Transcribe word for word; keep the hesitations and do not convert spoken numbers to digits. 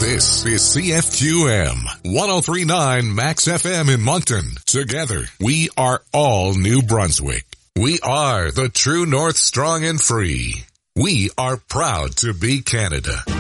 This is C F Q M, ten thirty-nine Max F M in Moncton. Together, we are all New Brunswick. We are the true North, strong and free. We are proud to be Canada.